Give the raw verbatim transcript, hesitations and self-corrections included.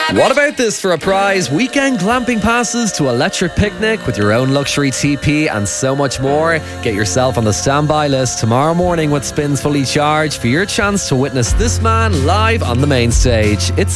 What about this for a prize? Weekend glamping passes to Electric Picnic with your own luxury teepee and so much more. Get yourself on the standby list tomorrow morning with Spins Fully Charged for your chance to witness this man live on the main stage. It's